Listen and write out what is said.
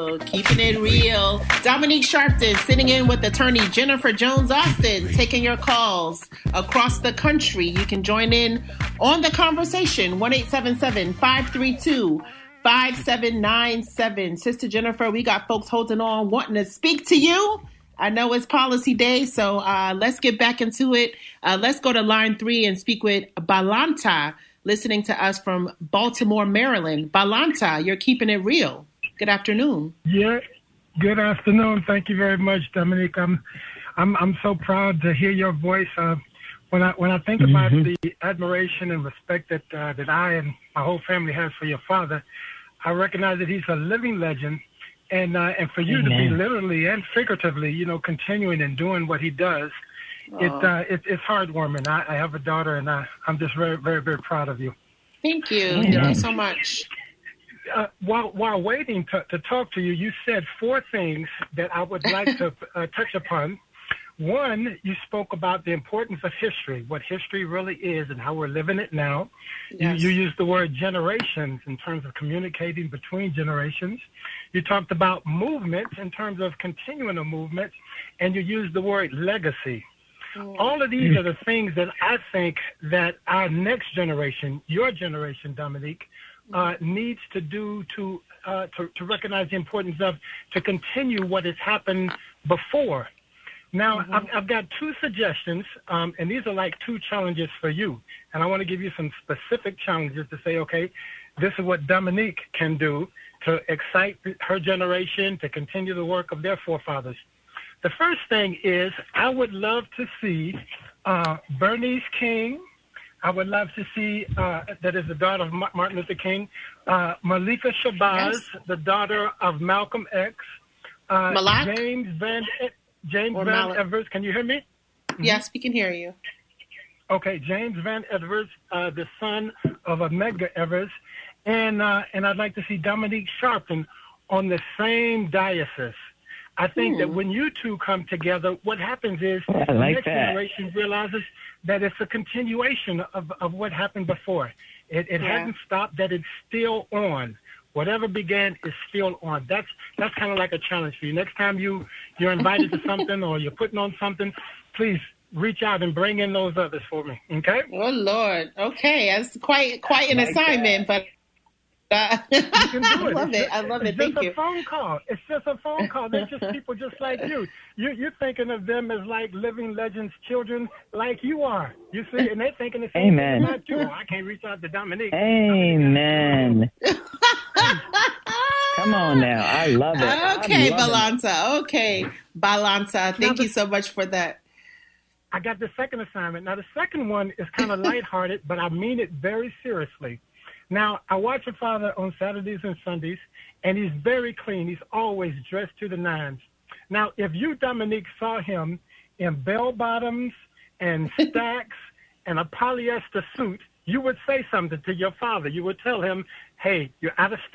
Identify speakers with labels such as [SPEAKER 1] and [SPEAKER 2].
[SPEAKER 1] Keeping it real. Dominique Sharpton sitting in with attorney Jennifer Jones-Austin, taking your calls across the country. You can join in on the conversation, 1-877-532-5797. Sister Jennifer, we got folks holding on, wanting to speak to you. I know it's policy day, so let's get back into it. Let's go to line 3 and speak with Balanta, listening to us from Baltimore, Maryland. Balanta, you're keeping it real. Good afternoon.
[SPEAKER 2] Yeah, good afternoon. Thank you very much, Dominique. I'm so proud to hear your voice. When I think about the admiration and respect that I and my whole family has for your father, I recognize that he's a living legend. And for you to be literally and figuratively, continuing and doing what he does, it's heartwarming. I have a daughter, and I'm just very, very, very proud of you.
[SPEAKER 1] Thank you. Thank you so much.
[SPEAKER 2] While waiting to talk to you, you said 4 things that I would like to touch upon. One, you spoke about the importance of history, what history really is and how we're living it now. Yes. You used the word generations in terms of communicating between generations. You talked about movement in terms of continuing a movement, and you used the word legacy. All of these are the things that I think that our next generation, your generation, Dominique, needs to do to recognize the importance of, to continue what has happened before. Now, I've got 2 suggestions, and these are like 2 challenges for you. And I want to give you some specific challenges to say, okay, this is what Dominique can do to excite her generation, to continue the work of their forefathers. The first thing is I would love to see Bernice King. I would love to see, that is the daughter of Martin Luther King, Malika Shabazz, yes, the daughter of Malcolm X, James Van Evers, can you hear me?
[SPEAKER 1] Yes, we can hear you.
[SPEAKER 2] Okay, James Van Evers, the son of Medgar Evers, and I'd like to see Dominique Sharpton on the same diocese. I think that when you two come together, what happens is the next generation realizes that it's a continuation of what happened before. It hasn't stopped, that it's still on. Whatever began is still on. That's kind of like a challenge for you. Next time you're invited to something or you're putting on something, please reach out and bring in those others for me. Okay?
[SPEAKER 1] Oh Lord. Okay, that's quite an assignment, but
[SPEAKER 2] you can do it.
[SPEAKER 1] I love it. Thank you.
[SPEAKER 2] It's just a phone call. It's just a phone call. They're just people just like you. You're thinking of them as like living legends, children like you are. You see, and they're thinking the same thing about you. I can't reach out to Dominique.
[SPEAKER 3] Amen. Come on now. I love it.
[SPEAKER 1] Okay, Balanta. Okay, Balanta. Thank you so much for that.
[SPEAKER 2] I got the second assignment. Now, the second one is kind of lighthearted, but I mean it very seriously. Now, I watch your father on Saturdays and Sundays, and he's very clean. He's always dressed to the nines. Now, if you, Dominique, saw him in bell-bottoms and stacks and a polyester suit, you would say something to your father. You would tell him, hey, you're out of